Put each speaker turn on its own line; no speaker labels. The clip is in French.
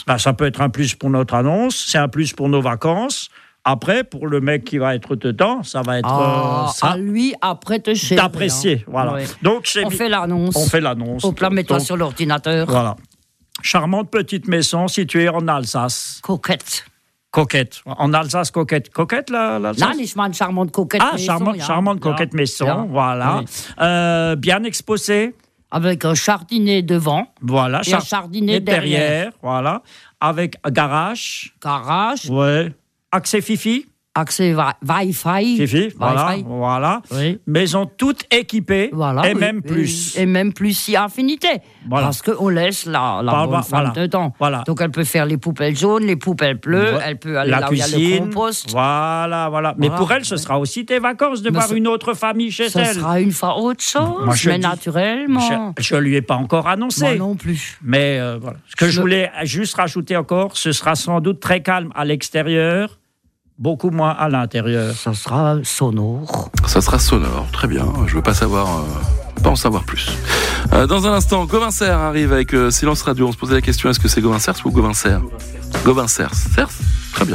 ça peut être un plus pour notre annonce, c'est un plus pour nos vacances. Après, pour le mec qui va être dedans, ça va être
à lui, après te chérir.
D'apprécier, voilà.
Ouais.
Donc,
On fait l'annonce. Au plat, mets-toi sur l'ordinateur.
Voilà. Charmante petite maison située en Alsace.
Coquette.
En Alsace, coquette. Coquette, l'Alsace?
Là, ich meine charmante coquette maison.
Charmante coquette maison, voilà. Oui. Bien exposée.
Avec un jardinet devant.
Voilà.
Et un jardinet derrière.
Voilà. Avec un garage.
Ouais.
Accès Fifi.
Accès Wi-Fi.
Fifi, voilà.
Oui.
Maison toute équipée, et même plus.
Et même plus si affinité.
Voilà.
Parce qu'on laisse la bonne femme dedans.
Voilà.
Donc elle peut faire les poubelles jaunes, les poubelles bleues, elle peut aller là où il y a le compost.
Voilà. Mais pour elle, ce sera aussi tes vacances de voir une autre famille chez elle.
Ce sera une fois autre chose, mais naturellement.
Je ne lui ai pas encore annoncé.
Moi non plus.
Mais voilà. Ce que je voulais juste rajouter encore, ce sera sans doute très calme à l'extérieur. Beaucoup moins à l'intérieur.
Ça sera sonore.
Très bien. Je veux pas en savoir plus. Dans un instant, Gauvin Serre arrive avec Silence Radio. On se posait la question, est-ce que c'est Gauvin Serre ou Gauvin Serre ? Gauvin Serre.